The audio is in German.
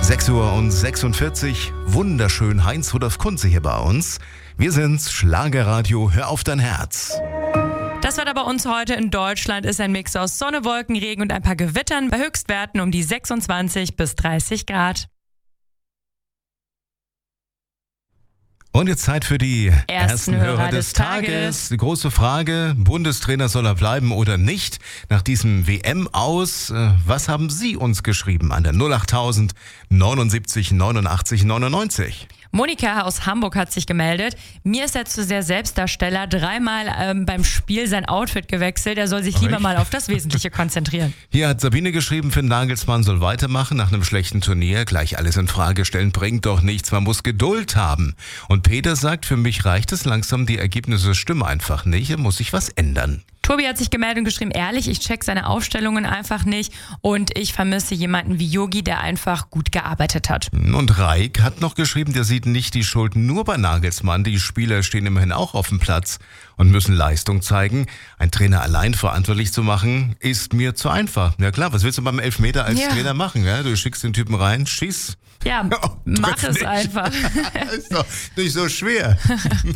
6:46 Uhr. Wunderschön, Heinz Rudolf Kunze hier bei uns. Wir sind's, Schlagerradio, hör auf dein Herz. Das Wetter bei uns heute in Deutschland ist ein Mix aus Sonne, Wolken, Regen und ein paar Gewittern bei Höchstwerten um die 26 bis 30 Grad. Und jetzt Zeit für die ersten Hörer des Tages. Die große Frage, Bundestrainer soll er bleiben oder nicht? Nach diesem WM-Aus, was haben Sie uns geschrieben an der 08000 79 89 99? Monika aus Hamburg hat sich gemeldet. Mir ist er zu sehr Selbstdarsteller, dreimal beim Spiel sein Outfit gewechselt. Er soll sich lieber mal auf das Wesentliche konzentrieren. Hier hat Sabine geschrieben, Finn Nagelsmann soll weitermachen nach einem schlechten Turnier. Gleich alles in Frage stellen bringt doch nichts, man muss Geduld haben. Und Peter sagt, für mich reicht es langsam, die Ergebnisse stimmen einfach nicht, er muss sich was ändern. Tobi hat sich gemeldet und geschrieben, ehrlich, ich check seine Aufstellungen einfach nicht und ich vermisse jemanden wie Yogi, der einfach gut gearbeitet hat. Und Raik hat noch geschrieben, der sieht nicht die Schuld nur bei Nagelsmann. Die Spieler stehen immerhin auch auf dem Platz und müssen Leistung zeigen. Ein Trainer allein verantwortlich zu machen, ist mir zu einfach. Ja klar, was willst du beim Elfmeter als Trainer machen? Ja? Du schickst den Typen rein, schieß. Ja, mach es nicht. einfach. Ist doch nicht so schwer.